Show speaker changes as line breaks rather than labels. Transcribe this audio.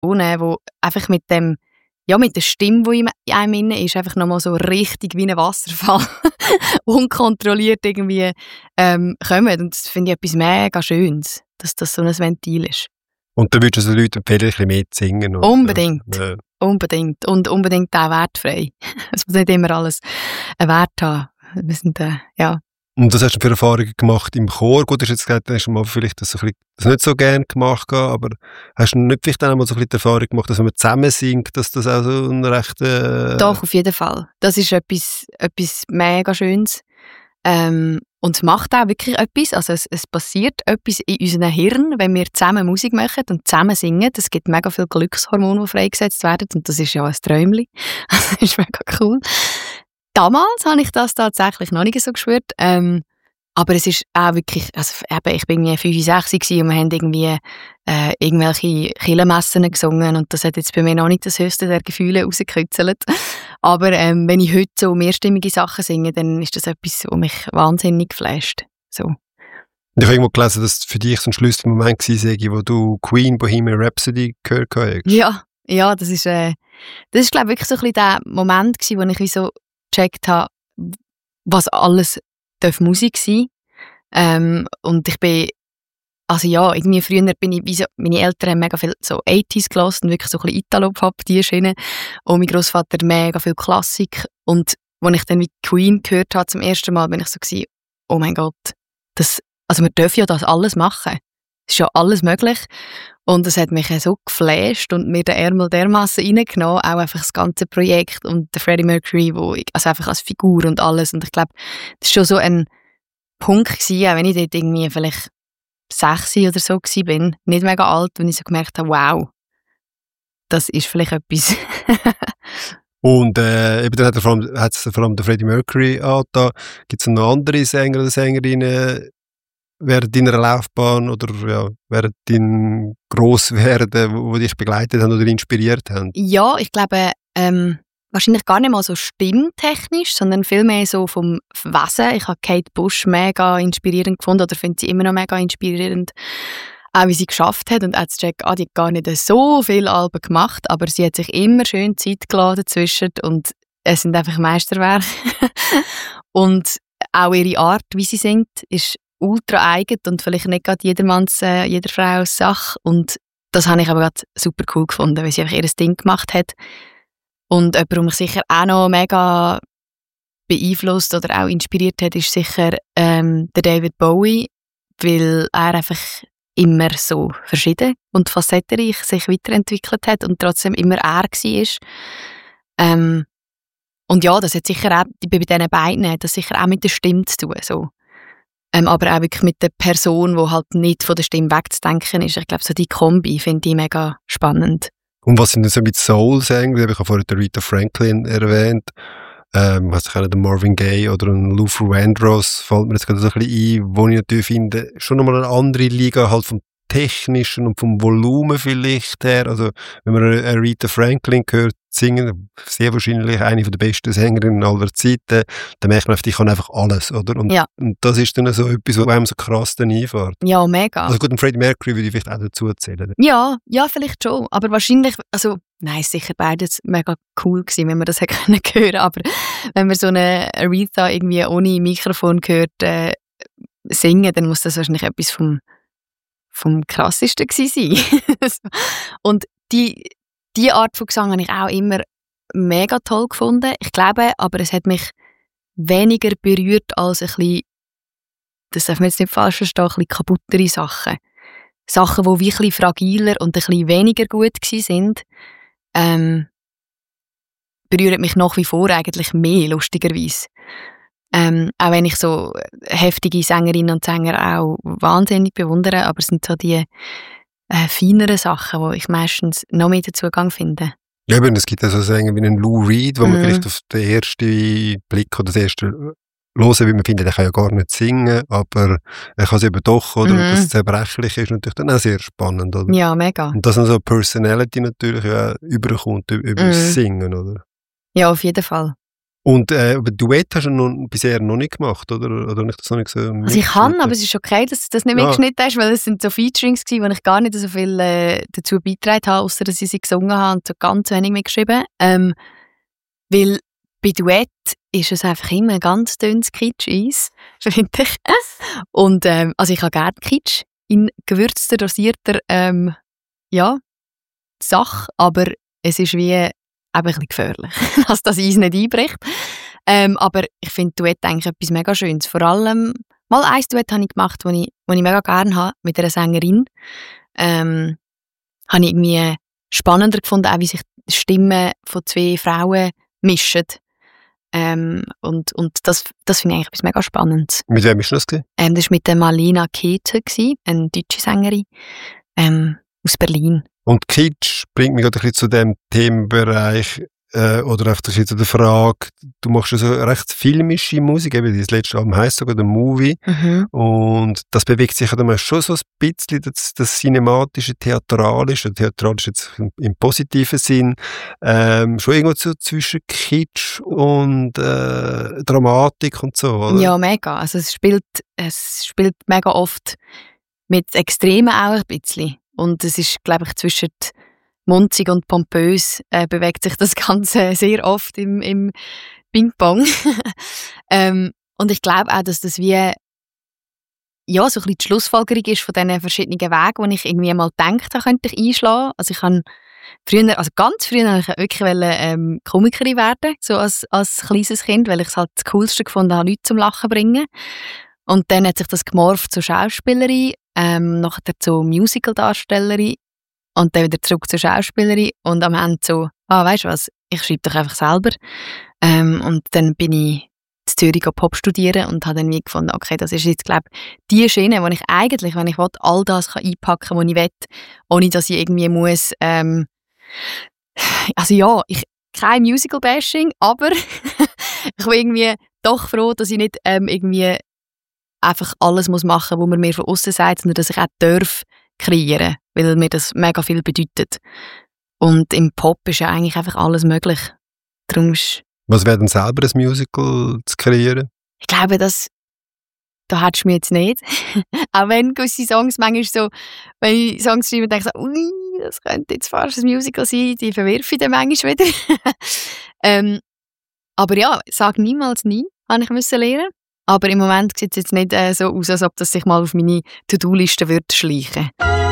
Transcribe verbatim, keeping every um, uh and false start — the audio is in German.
unten, wo einfach mit dem, ja, mit der Stimme, die in einem inne ist, einfach nochmal so richtig wie ein Wasserfall unkontrolliert irgendwie ähm, kommen. Und das finde ich etwas mega Schönes, dass das so ein Ventil ist.
Und dann würdest du den Leuten empfehlen, ein bisschen mehr zu singen? Oder?
Unbedingt.
Ja.
Unbedingt. Und unbedingt auch wertfrei. Es muss nicht immer alles einen Wert haben. Wir sind, äh, ja.
Und was hast du für Erfahrungen gemacht im Chor? Gut, du hast jetzt gesagt, du hast mal vielleicht das, so ein bisschen, das nicht so gerne gemacht, aber hast du nicht vielleicht auch mal so ein bisschen die Erfahrung gemacht, dass wenn man zusammen singt, dass das auch so ein recht... Äh
Doch, auf jeden Fall. Das ist etwas, etwas mega Schönes. Ähm, und es macht auch wirklich etwas. Also es, es passiert etwas in unserem Hirn, wenn wir zusammen Musik machen und zusammen singen. Es gibt mega viele Glückshormone, die freigesetzt werden. Und das ist ja ein Träumchen. Das ist mega cool. Damals habe ich das tatsächlich noch nicht so gespürt. Ähm, aber es ist auch wirklich, also eben, ich war irgendwie fünf, sechs und wir haben irgendwie äh, irgendwelche Kirchenmessen gesungen und das hat jetzt bei mir noch nicht das höchste der Gefühle rausgekützelt. Aber ähm, wenn ich heute so mehrstimmige Sachen singe, dann ist das etwas, was mich wahnsinnig flasht. So.
Ich habe irgendwo gelesen, dass für dich so ein Schlüsselmoment war, wo du Queen Bohemian Rhapsody gehört hast.
Ja, ja, das ist, äh, das ist glaube ich wirklich so ein bisschen der Moment gewesen, wo ich wie so gecheckt habe, was alles darf Musik sein. Ähm, und ich bin, also ja, irgendwie früher bin ich, wie so, meine Eltern haben mega viel so achtziger gehört und wirklich so ein bisschen Italo-Pop, die Schiene. Und mein Grossvater mega viel Klassik. Und als ich dann wie Queen gehört habe zum ersten Mal, bin ich so gewesen, oh mein Gott, das, also wir dürfen ja das alles machen. Es ist ja alles möglich. Und es hat mich so geflasht und mir den Ärmel dermassen reingenommen, auch einfach das ganze Projekt und der Freddie Mercury, wo ich, also einfach als Figur und alles. Und ich glaube, das war schon so ein Punkt gewesen, auch wenn ich dort irgendwie vielleicht sechs oder so gewesen bin, nicht mega alt, wenn ich so gemerkt habe, wow, das ist vielleicht etwas.
Und äh, eben dann hat es vor allem, hat's vor allem der Freddie Mercury angetan. Gibt es noch andere Sänger oder Sängerinnen während deiner Laufbahn oder ja, während deinem Grosswerden, wo, wo dich begleitet haben oder inspiriert haben?
Ja, ich glaube, ähm, wahrscheinlich gar nicht mal so stimmtechnisch, sondern vielmehr so vom Wesen. Ich habe Kate Bush mega inspirierend gefunden oder finde sie immer noch mega inspirierend. Auch wie sie geschafft hat und auch zu checken, ah, die hat gar nicht so viele Alben gemacht, aber sie hat sich immer schön Zeit gelassen dazwischen und es sind einfach Meisterwerke. Und auch ihre Art, wie sie singt, ist ultra eigen und vielleicht nicht gerade jedermanns, äh, jeder Frau Sache. Und das habe ich aber gerade super cool gefunden, weil sie einfach ihr Ding gemacht hat. Und jemand, der mich sicher auch noch mega beeinflusst oder auch inspiriert hat, ist sicher ähm, der David Bowie, weil er einfach immer so verschieden und facettenreich sich weiterentwickelt hat und trotzdem immer er war. Ähm, und ja, das hat sicher auch, bei diesen beiden hat das sicher auch mit der Stimme zu tun. So. Ähm, aber auch wirklich mit der Person, die halt nicht von der Stimme wegzudenken ist. Ich glaube, so die Kombi finde ich mega spannend.
Und was sind denn so mit Soul-Sänger? Ich habe vorhin Aretha Franklin erwähnt. Ähm, was ich auch, der Marvin Gaye oder ein Luther Vandross fällt mir jetzt gerade so ein bisschen ein, wo ich natürlich finde, schon nochmal eine andere Liga halt vom Technischen und vom Volumen vielleicht her. Also, wenn man Aretha Franklin hört singen, sehr wahrscheinlich eine der besten Sängerinnen aller Zeiten, dann merkt man, die kann einfach alles, oder? Und,
ja.
und das ist dann so etwas, was einem so krass dann einfährt.
Ja, mega.
Also gut, und Freddie Mercury würde ich vielleicht auch dazu erzählen.
Ja, ja, vielleicht schon. Aber wahrscheinlich, also, nein, sicher beides mega cool gewesen, wenn man das hätte hören können. Aber wenn man so eine Aretha irgendwie ohne Mikrofon hört, äh, singen, dann muss das wahrscheinlich etwas vom, vom krassesten gewesen sein. Und die, die Art von Gesang habe ich auch immer mega toll gefunden. Ich glaube, aber es hat mich weniger berührt als ein bisschen, das darf man jetzt nicht falsch verstehen, ein bisschen kaputtere Sachen. Sachen, die wie ein bisschen fragiler und ein bisschen weniger gut waren, ähm, berühren mich nach wie vor eigentlich mehr, lustigerweise. Ähm, auch wenn ich so heftige Sängerinnen und Sänger auch wahnsinnig bewundere, aber es sind so die äh, feineren Sachen, wo ich meistens noch mehr den Zugang finde.
Ja, aber es gibt ja so Sänger wie einen Lou Reed, wo man mm. vielleicht auf den ersten Blick oder das erste hören, wie man findet, er kann ja gar nicht singen, aber er kann es eben doch, oder? Mm. Und dass es zerbrechlich ist, natürlich dann auch sehr spannend, oder?
Ja, mega.
Und dass dann so Personality natürlich ja überkommt über mm. das Singen, oder?
Ja, auf jeden Fall.
Und äh, aber Duett hast du noch, bisher noch nicht gemacht, oder? Oder nicht, das noch nicht so
also ich kann, aber es ist okay, dass du das nicht
Ja.
mitgeschnitten hast, weil es sind so Featurings gewesen, wo ich gar nicht so viel äh, dazu beigetragen habe, außer dass ich sie gesungen habe und so ganz wenig mitgeschrieben. Ähm, weil bei Duett ist es einfach immer ein ganz dünnes Kitsch-Eis, finde ich. Und ähm, also ich habe gerne Kitsch in gewürzter, dosierter ähm, ja, Sache, aber es ist wie eben ein bisschen gefährlich, dass das Eis nicht einbricht. Ähm, aber ich finde Duett eigentlich etwas mega Schönes. Vor allem, mal ein Duett habe ich gemacht, das ich, das ich mega gerne habe, mit einer Sängerin. Ähm, habe ich irgendwie spannender gefunden, auch wie sich die Stimmen von zwei Frauen mischen. Ähm, und und das, das finde ich eigentlich etwas mega Spannendes.
Mit wem ist das gewesen?
Ähm, das war mit der Marlena Käthe, eine deutsche Sängerin ähm, aus Berlin.
Und Kitsch bringt mich gerade ein bisschen zu dem Themenbereich, äh, oder einfach zu der Frage, du machst ja so recht filmische Musik, eben das letzte Album heisst sogar der Movie,
Mhm.
und das bewegt sich ja dann schon so ein bisschen das, das cinematische, theatralische, theatralisch jetzt im, im positiven Sinn, ähm, schon irgendwo so zwischen Kitsch und äh, Dramatik und so, oder?
Ja, mega. Also es spielt, es spielt mega oft mit Extremen auch ein bisschen. Und es ist, glaube ich, zwischen munzig und pompös äh, bewegt sich das Ganze sehr oft im, im Ping-Pong. ähm, und ich glaube auch, dass das wie ja, so ein bisschen die Schlussfolgerung ist von diesen verschiedenen Wegen, die ich irgendwie mal gedacht habe, könnte ich einschlagen. Also ich habe früher, also ganz früher wollte ich wirklich wollen, ähm, Komikerin werden, so als, als kleines Kind, weil ich es halt das Coolste gefunden habe, Leute zum Lachen zu bringen. Und dann hat sich das gemorpht zur Schauspielerin, ähm, nachher zur Musical-Darstellerin und dann wieder zurück zur Schauspielerin und am Ende so, ah, weißt du was, ich schreibe doch einfach selber. Ähm, und dann bin ich in Zürich Pop studieren und habe dann wie gefunden, okay, das ist jetzt, glaube ich, die Schiene, wo ich eigentlich, wenn ich will, all das kann einpacken kann, was ich will, ohne dass ich irgendwie muss, ähm, also ja, ich, kein Musical-Bashing, aber ich bin irgendwie doch froh, dass ich nicht ähm, irgendwie einfach alles muss machen muss, was man mir von außen sagt, sondern dass ich auch darf kreieren, weil mir das mega viel bedeutet. Und im Pop ist ja eigentlich einfach alles möglich. Darum ist,
Was wäre denn selber ein Musical zu kreieren?
ich glaube, das, da hättest du mich jetzt nicht. Auch wenn gewisse Songs manchmal so, wenn ich Songs schreibe, denke ich so, ui, das könnte jetzt fast ein Musical sein, die verwirfe ich dann manchmal wieder. ähm, aber ja, sag niemals nie, habe ich müssen lernen. Aber im Moment sieht es jetzt nicht äh, so aus, als ob das sich mal auf meine To-Do-Liste würde schleichen.